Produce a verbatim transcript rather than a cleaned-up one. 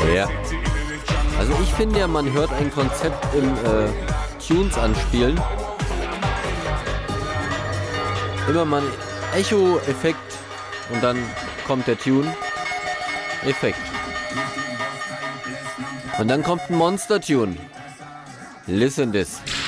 Ja. Also ich finde ja, man hört ein Konzept im äh, Tunes anspielen. Immer mal ein Echo-Effekt und dann kommt der Tune-Effekt. Und dann kommt ein Monster-Tune. Listen this.